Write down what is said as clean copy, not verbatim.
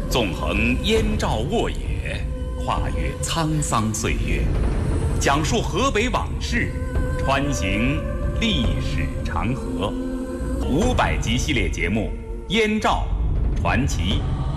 纵横燕赵沃野，跨越沧桑岁月，讲述河北往事，穿行历史长河。500集系列节目《燕赵传奇》